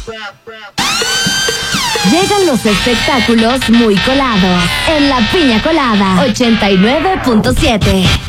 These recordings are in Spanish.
Llegan los espectáculos muy colados en La Piña Colada 89.7.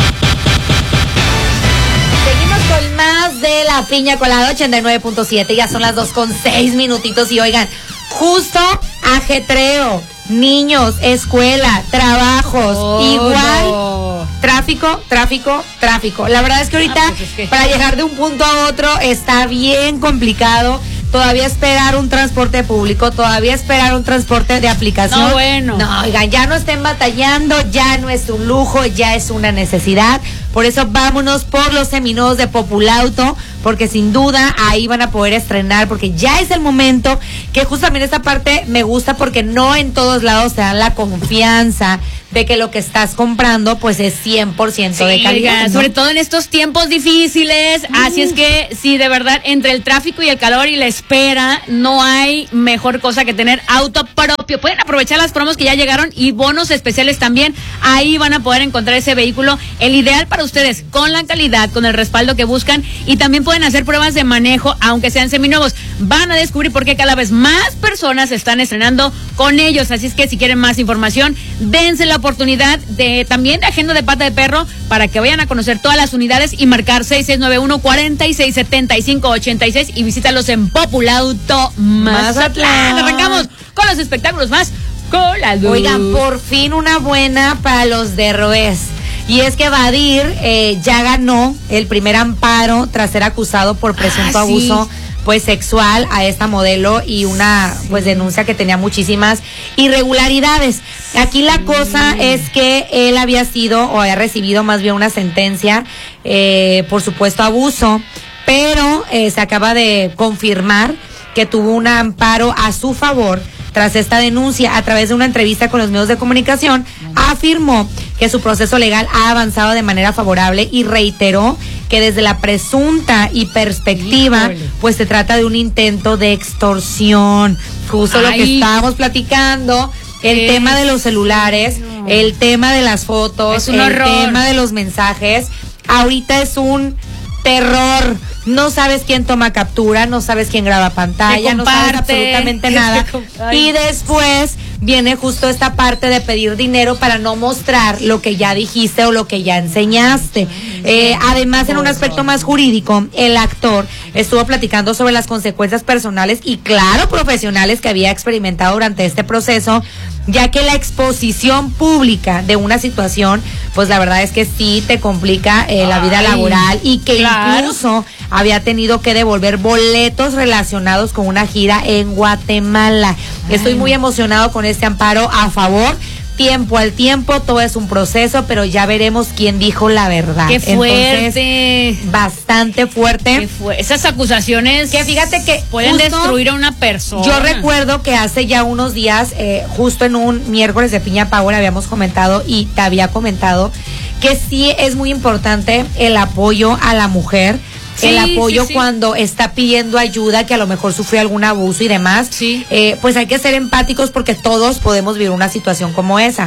Seguimos con más de La Piña Colada 89.7. Ya son las 2:06 y oigan, justo ajetreo, niños, escuela, trabajos, igual. No. Tráfico. La verdad es que ahorita para llegar de un punto a otro está bien complicado. Todavía esperar un transporte público, todavía esperar un transporte de aplicación. No, bueno. No, oigan, ya no estén batallando, ya no es un lujo, ya es una necesidad. Por eso vámonos por los seminuevos de Populauto, porque sin duda ahí van a poder estrenar, porque ya es el momento, que justamente esta parte me gusta porque no en todos lados te dan la confianza de que lo que estás comprando pues es 100% de calidad, ¿no? Sobre todo en estos tiempos difíciles, así es que sí, de verdad, entre el tráfico y el calor y la espera, no hay mejor cosa que tener auto propio. Pueden aprovechar las promos que ya llegaron y bonos especiales también, ahí van a poder encontrar ese vehículo, el ideal para ustedes, con la calidad, con el respaldo que buscan, y también pueden hacer pruebas de manejo, aunque sean seminuevos. Van a descubrir por qué cada vez más personas están estrenando con ellos, así es que si quieren más información, dense la oportunidad de también de agenda de pata de perro para que vayan a conocer todas las unidades y marcar 6691-467586 y visítalos en Populauto Mazatlán. Arrancamos con los espectáculos más colados. Oigan, por fin una buena para los de Roes. Y es que Badir ya ganó el primer amparo tras ser acusado por presunto abuso pues sexual a esta modelo y una pues denuncia que tenía muchísimas irregularidades. Aquí la cosa es que él había sido o había recibido más bien una sentencia por supuesto abuso, pero se acaba de confirmar que tuvo un amparo a su favor. Tras esta denuncia, a través de una entrevista con los medios de comunicación, afirmó que su proceso legal ha avanzado de manera favorable y reiteró que desde la presunta y perspectiva, pues se trata de un intento de extorsión. Justo lo que estábamos platicando, el tema de los celulares, el tema de las fotos, el tema de los mensajes. Ahorita es un terror. No sabes quién toma captura, no sabes quién graba pantalla, no sabes absolutamente nada. Y después viene justo esta parte de pedir dinero para no mostrar lo que ya dijiste o lo que ya enseñaste. Además, en un aspecto más jurídico, el actor estuvo platicando sobre las consecuencias personales y claro, profesionales que había experimentado durante este proceso, ya que la exposición pública de una situación, pues la verdad es que sí te complica la vida laboral y que incluso había tenido que devolver boletos relacionados con una gira en Guatemala. Estoy muy emocionado con este amparo a favor. Tiempo al tiempo, todo es un proceso, pero ya veremos quién dijo la verdad. ¡Qué fuerte! Entonces, bastante fuerte. Esas acusaciones que fíjate que pueden destruir a una persona. Yo recuerdo que hace ya unos días, justo en un miércoles de Piña Power, habíamos comentado y te había comentado que sí es muy importante el apoyo a la mujer. El apoyo cuando está pidiendo ayuda, que a lo mejor sufrió algún abuso y demás, pues hay que ser empáticos porque todos podemos vivir una situación como esa.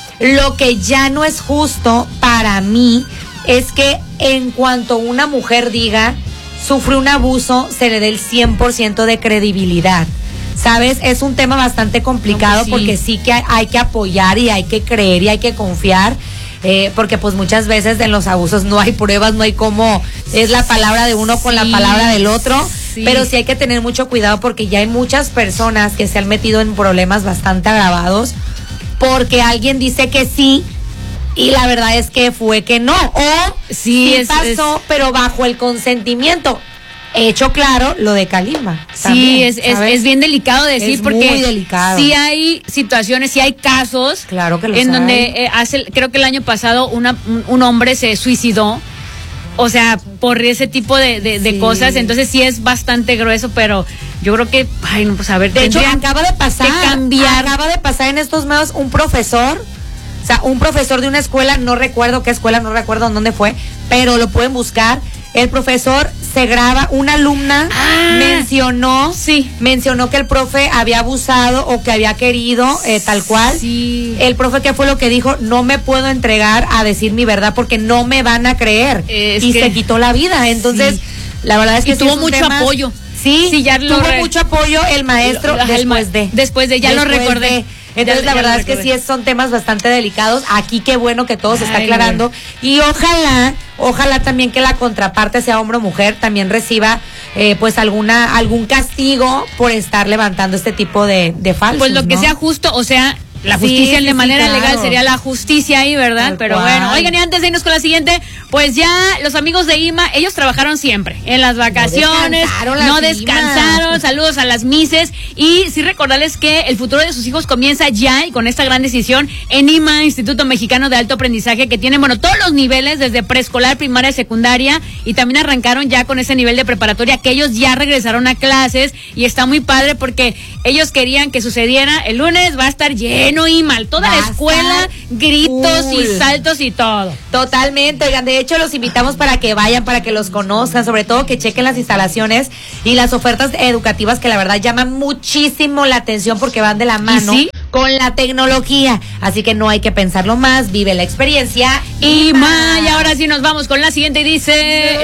Lo que ya no es justo para mí es que en cuanto una mujer diga sufre un abuso, se le dé el 100% de credibilidad. ¿Sabes? Es un tema bastante complicado porque sí que hay que apoyar y hay que creer y hay que confiar. Porque pues muchas veces en los abusos no hay pruebas, no hay cómo es la palabra de uno con la palabra del otro, pero sí hay que tener mucho cuidado porque ya hay muchas personas que se han metido en problemas bastante agravados porque alguien dice que sí y la verdad es que fue que no, o sí pasó pero bajo el consentimiento. Hecho claro lo de Kalimba. Sí, es bien delicado decir, porque muy delicado. Sí hay situaciones, sí hay casos, claro que en donde creo que el año pasado un hombre se suicidó, o sea, por ese tipo de cosas. Entonces sí es bastante grueso, pero yo creo que, ay, no, pues a ver, de hecho acaba de pasar en estos medios un profesor. O sea, un profesor de una escuela, no recuerdo qué escuela, no recuerdo dónde fue, pero lo pueden buscar. El profesor se graba, una alumna mencionó que el profe había abusado o que había querido tal cual. Sí. El profe, ¿qué fue lo que dijo? No me puedo entregar a decir mi verdad porque no me van a creer. Y se quitó la vida. Entonces, la verdad es que tuvo mucho apoyo. Sí, ya tuvo mucho apoyo el maestro después de, ya lo recordé. Entonces, la verdad es que sí son temas bastante delicados. Aquí qué bueno que todo se está aclarando. Y ojalá también que la contraparte, sea hombre o mujer, también reciba pues algún castigo por estar levantando este tipo de falsos. Pues lo que sea justo, o sea, la justicia de manera legal sería la justicia ahí, ¿verdad? Pero bueno, oigan, y antes de irnos con la siguiente, pues ya los amigos de IMA, ellos trabajaron siempre en las vacaciones, no descansaron, saludos a las mises, y sí recordarles que el futuro de sus hijos comienza ya, y con esta gran decisión en IMA, Instituto Mexicano de Alto Aprendizaje, que tiene, bueno, todos los niveles, desde preescolar, primaria, secundaria, y también arrancaron ya con ese nivel de preparatoria, que ellos ya regresaron a clases, y está muy padre porque ellos querían que sucediera el lunes, va a estar lleno y mal, toda la escuela, gritos y saltos y todo. Totalmente, oigan, de hecho los invitamos para que vayan, para que los conozcan, sobre todo que chequen las instalaciones y las ofertas educativas que la verdad llaman muchísimo la atención porque van de la mano con la tecnología, así que no hay que pensarlo más, vive la experiencia y ahora sí nos vamos con la siguiente y dice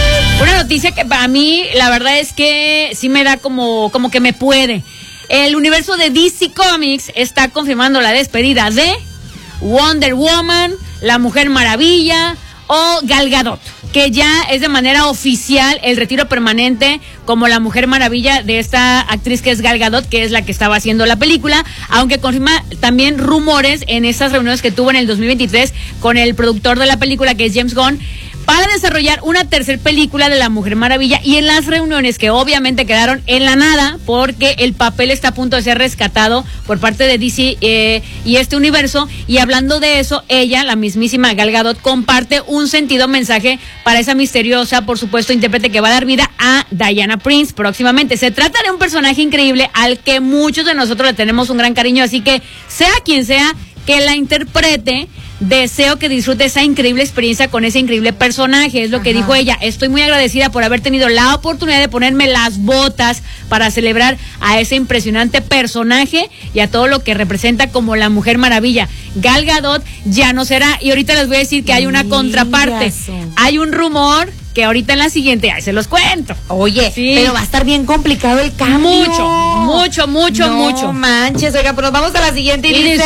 una noticia que para mí la verdad es que sí me da como que me puede. El universo de DC Comics está confirmando la despedida de Wonder Woman, la Mujer Maravilla o Gal Gadot, que ya es de manera oficial el retiro permanente como la Mujer Maravilla de esta actriz que es Gal Gadot, que es la que estaba haciendo la película, aunque confirma también rumores en esas reuniones que tuvo en el 2023 con el productor de la película, que es James Gunn, para desarrollar una tercera película de la Mujer Maravilla, y en las reuniones que obviamente quedaron en la nada porque el papel está a punto de ser rescatado por parte de DC y este universo, y hablando de eso, ella, la mismísima Gal Gadot, comparte un sentido mensaje para esa misteriosa, por supuesto, intérprete que va a dar vida a Diana Prince próximamente. Se trata de un personaje increíble al que muchos de nosotros le tenemos un gran cariño, así que sea quien sea que la interprete, deseo que disfrute esa increíble experiencia con ese increíble personaje. Es lo que dijo ella. Estoy muy agradecida por haber tenido la oportunidad de ponerme las botas para celebrar a ese impresionante personaje y a todo lo que representa como la Mujer Maravilla. Gal Gadot ya no será, y ahorita les voy a decir que hay una contraparte. Hay un rumor que ahorita en la siguiente, ahí se los cuento. Oye, pero va a estar bien complicado el cambio. Mucho. No manches, oiga, pero vamos a la siguiente y dice...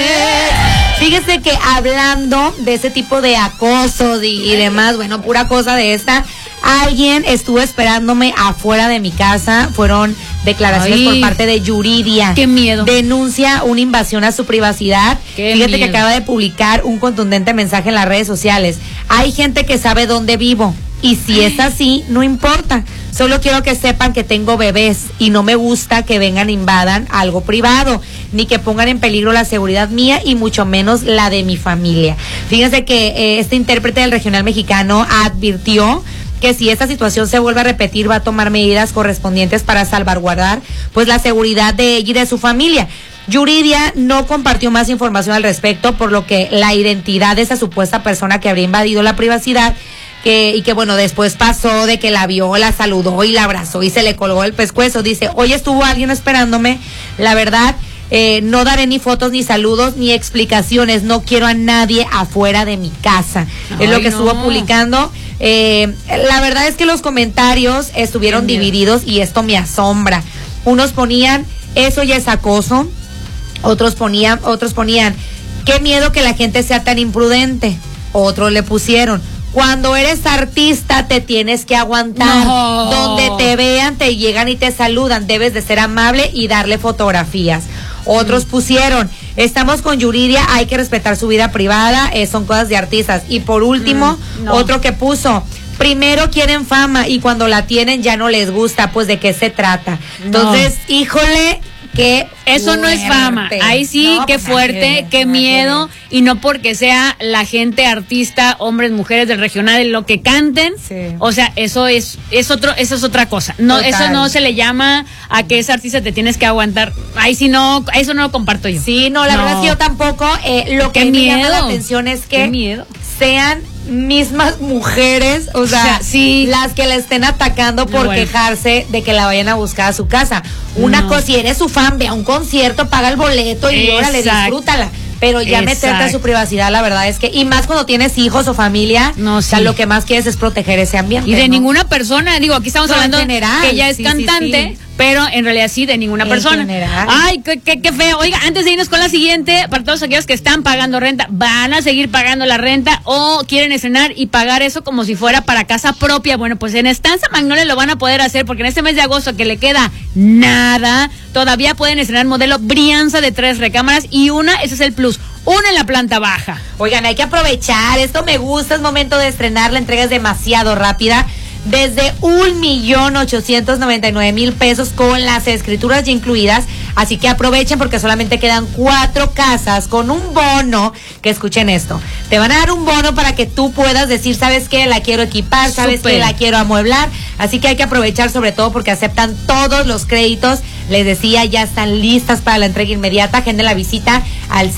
Fíjese que hablando de ese tipo de acoso y demás, bueno, pura cosa de esta, alguien estuvo esperándome afuera de mi casa. Fueron declaraciones por parte de Yuridia. ¡Qué miedo! Denuncia una invasión a su privacidad. Fíjate que acaba de publicar un contundente mensaje en las redes sociales. Hay gente que sabe dónde vivo, y si es así, no importa. Solo quiero que sepan que tengo bebés y no me gusta que vengan e invadan algo privado, ni que pongan en peligro la seguridad mía y mucho menos la de mi familia. Fíjense que este intérprete del regional mexicano advirtió que si esta situación se vuelve a repetir, va a tomar medidas correspondientes para salvaguardar pues la seguridad de ella y de su familia. Yuridia no compartió más información al respecto, por lo que la identidad de esa supuesta persona que habría invadido la privacidad, y que bueno, después pasó de que la vio, la saludó y la abrazó y se le colgó el pescuezo. Dice, hoy estuvo alguien esperándome, la verdad, no daré ni fotos, ni saludos, ni explicaciones, no quiero a nadie afuera de mi casa. Es lo que estuvo publicando. La verdad es que los comentarios estuvieron divididos y esto me asombra. Unos ponían, eso ya es acoso. Otros ponían, qué miedo que la gente sea tan imprudente. Otros le pusieron, cuando eres artista te tienes que aguantar. Donde te vean, te llegan y te saludan, debes de ser amable y darle fotografías. Otros pusieron, estamos con Yuridia, hay que respetar su vida privada, son cosas de artistas. Y por último, otro que puso, primero quieren fama y cuando la tienen ya no les gusta. Pues de qué se trata. Entonces, híjole, que eso no es fama. Ahí sí, qué fuerte, qué miedo. Y no porque sea la gente artista, hombres, mujeres del regional, lo que canten. O sea, eso es otra cosa. No, total. Eso no se le llama a que ese artista te tienes que aguantar. Ahí sí no, eso no lo comparto yo. Sí, no, la verdad es que yo tampoco. Lo que me llama la atención es que sean mismas mujeres, o sea, las que la estén atacando por quejarse de que la vayan a buscar a su casa. Una cosa, si eres su fan, ve a un concierto, paga el boleto y órale, disfrútala. pero ya meterte a su privacidad, la verdad es que, y más cuando tienes hijos o familia, o sea, lo que más quieres es proteger ese ambiente. Y de ninguna persona, digo, aquí estamos hablando general, que ella es cantante, pero en realidad sí, de ninguna persona. General. Ay, qué feo. Oiga, antes de irnos con la siguiente, para todos aquellos que están pagando renta, ¿van a seguir pagando la renta o quieren estrenar y pagar eso como si fuera para casa propia? Bueno, pues en Estanza Magnolia lo van a poder hacer, porque en este mes de agosto, que le queda nada, todavía pueden estrenar modelo Brianza de 3 recámaras y ese es el plus, una en la planta baja. Oigan, hay que aprovechar, esto me gusta, es momento de estrenar, la entrega es demasiado rápida. Desde 1,899,000 pesos con las escrituras ya incluidas, así que aprovechen porque solamente quedan 4 casas con un bono, que escuchen esto, te van a dar un bono para que tú puedas decir, ¿sabes qué? La quiero equipar, ¿sabes qué? La quiero amueblar, así que hay que aprovechar, sobre todo porque aceptan todos los créditos, les decía, ya están listas para la entrega inmediata, agenden la visita al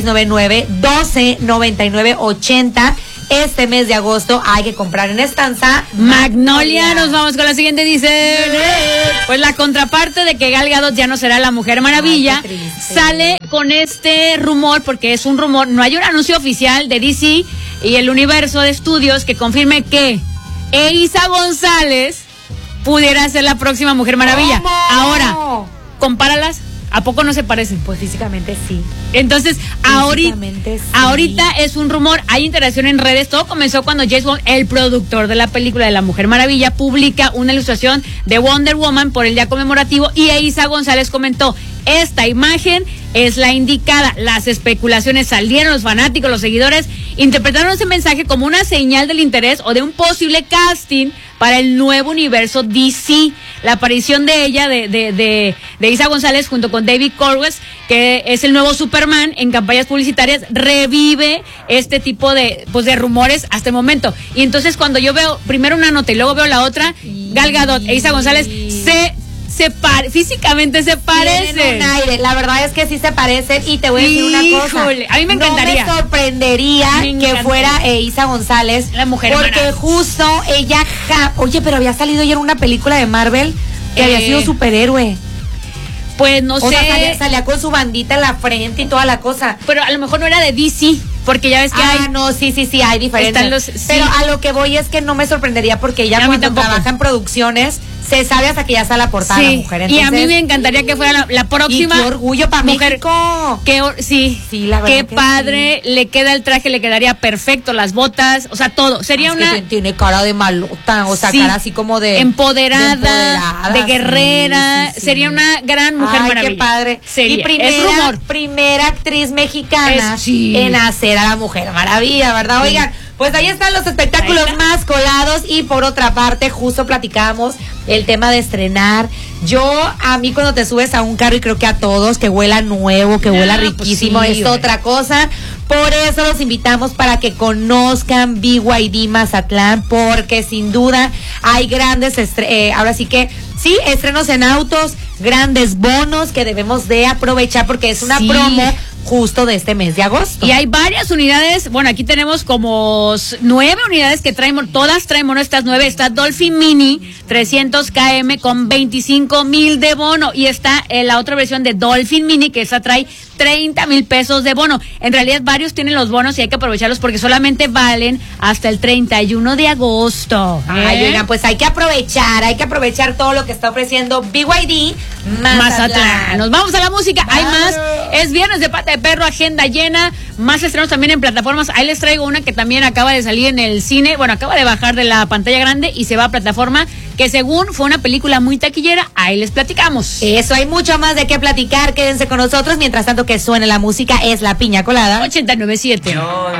6699-1299-80. Este mes de agosto hay que comprar en Estanza Magnolia. Nos vamos con la siguiente, dice, pues la contraparte de que Gal Gadot ya no será la Mujer Maravilla. Sale con este rumor, porque es un rumor, no hay un anuncio oficial de DC y el universo de estudios que confirme que Eiza González pudiera ser la próxima Mujer Maravilla. ¿Cómo? Ahora, compáralas. ¿A poco no se parecen? Pues físicamente sí. Entonces, ahorita es un rumor, hay interacción en redes. Todo comenzó cuando James Gunn, el productor de la película de La Mujer Maravilla, publica una ilustración de Wonder Woman por el día conmemorativo y Eiza González comentó, esta imagen es la indicada. Las especulaciones salieron, los fanáticos, los seguidores interpretaron ese mensaje como una señal del interés o de un posible casting para el nuevo universo DC. La aparición de ella, de Eiza González, junto con David Corwes, que es el nuevo Superman, en campañas publicitarias, revive este tipo de rumores hasta el momento. Y entonces cuando yo veo primero una nota y luego veo la otra, Gal Gadot, Eiza González, físicamente se parecen. Tienen un aire, la verdad es que sí se parecen y te voy a decir una cosa. A mí me encantaría. No me sorprendería que fuera Eiza González, la Mujer porque Maravilla. Justo ella, oye, pero había salido ya en una película de Marvel que había sido superhéroe. Pues no sé. Salía con su bandita en la frente y toda la cosa. Pero a lo mejor no era de DC, porque ya ves que hay. No, sí, hay diferencias. Pero a lo que voy es que no me sorprendería porque ella cuando trabaja en producciones se sabe hasta que ya está la portada de la mujer. Entonces, y a mí me encantaría que fuera la próxima. Y qué orgullo para México. Sí, la verdad. Qué padre, sí. Le queda el traje, le quedaría perfecto, las botas, o sea, todo. Sería una. Que tiene cara de malota, o sea, cara así como de. Empoderada, de guerrera. Sí. Sería una gran Mujer Maravilla. Qué padre. Sería. Y primera actriz mexicana en hacer a la Mujer Maravilla, ¿verdad? Oigan, pues ahí están los espectáculos más colados. Y por otra parte, justo platicábamos el tema de estrenar. A mí cuando te subes a un carro, y creo que a todos, que huela nuevo, que huela riquísimo, pues es otra cosa. Por eso los invitamos para que conozcan BYD Mazatlán, porque sin duda hay grandes ahora sí que sí, estrenos en autos, grandes bonos que debemos de aprovechar porque es una promo justo de este mes de agosto. Y hay varias unidades, bueno, aquí tenemos como 9 unidades que todas traen bono, estas 9, está Dolphin Mini 300 km con 25,000 de bono, y está la otra versión de Dolphin Mini que esa trae 30,000 pesos de bono. En realidad varios tienen los bonos y hay que aprovecharlos porque solamente valen hasta el 31 de agosto. Ay, oigan, pues hay que aprovechar todo lo que está ofreciendo BYD Mazatlán. Nos vamos a la música, hay más, es viernes de Pata de Perro, agenda llena, más estrenos también en plataformas. Ahí les traigo una que también acaba de salir en el cine, bueno, acaba de bajar de la pantalla grande y se va a plataforma, que según fue una película muy taquillera. Ahí les platicamos. Eso, hay mucho más de qué platicar, quédense con nosotros, mientras tanto que suene la música, es La Piña Colada 89.7.